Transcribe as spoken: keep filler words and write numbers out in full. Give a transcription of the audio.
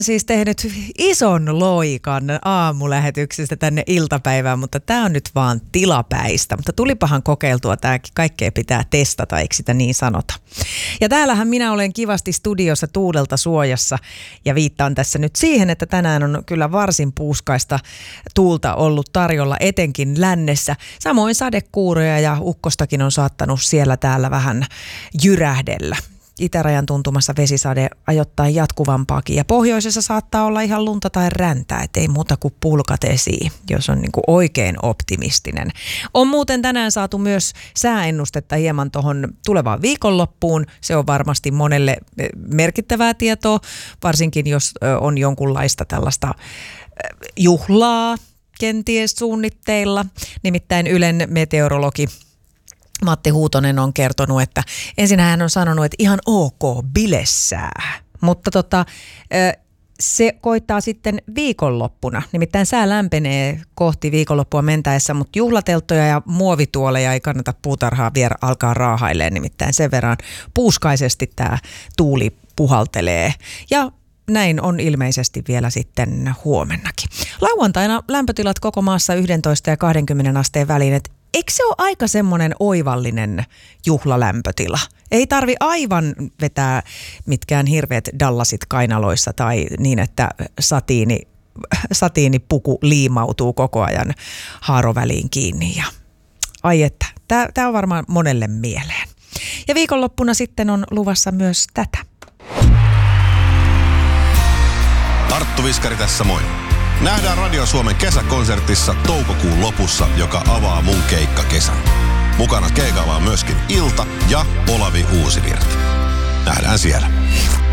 siis tehnyt ison loikan aamulähetyksestä tänne iltapäivään, mutta tämä on nyt vaan tilapäistä. Mutta tulipahan kokeiltua, tämä kaikkea pitää testata, eikö sitä niin sanota. Ja täällähän minä olen kivasti studiossa tuulelta suojassa ja viittaan tässä nyt siihen, että tänään on kyllä varsin puuskaista tuulta ollut tarjolla etenkin lännessä. Samoin sadekuuroja ja ukkostakin on saattanut siellä täällä vähän jyrähdellä. Itärajan tuntumassa vesisade ajoittain jatkuvampaakin ja pohjoisessa saattaa olla ihan lunta tai räntää, ettei muuta kuin pulkat esiin, jos on niin kuin oikein optimistinen. On muuten tänään saatu myös sääennustetta hieman tuohon tulevaan viikonloppuun. Se on varmasti monelle merkittävää tietoa, varsinkin jos on jonkunlaista tällaista juhlaa kenties suunnitteilla. Nimittäin Ylen meteorologi Matti Huutonen on kertonut, että ensin hän on sanonut, että ihan ok, bilessää, mutta tota, se koittaa sitten viikonloppuna. Nimittäin sää lämpenee kohti viikonloppua mentäessä, mutta juhlatelttoja ja muovituoleja ei kannata puutarhaa vielä alkaa raahailemaan. Nimittäin sen verran puuskaisesti tämä tuuli puhaltelee ja näin on ilmeisesti vielä sitten huomennakin. Lauantaina lämpötilat koko maassa yksitoista ja kaksikymmentä asteen väliin, että eikö se ole aika semmoinen oivallinen juhlalämpötila? Ei tarvi aivan vetää mitkään hirveät dallasit kainaloissa tai niin, että satiini, satiinipuku liimautuu koko ajan haaroväliin kiinni. Ja, ai että, tämä on varmaan monelle mieleen. Ja viikonloppuna sitten on luvassa myös tätä. Arttu Viskari tässä moi. Nähdään Radio Suomen kesäkonsertissa toukokuun lopussa, joka avaa mun keikkakesän. Mukana keikalla on myöskin Ilta ja Olavi Uusivirta. Nähdään siellä.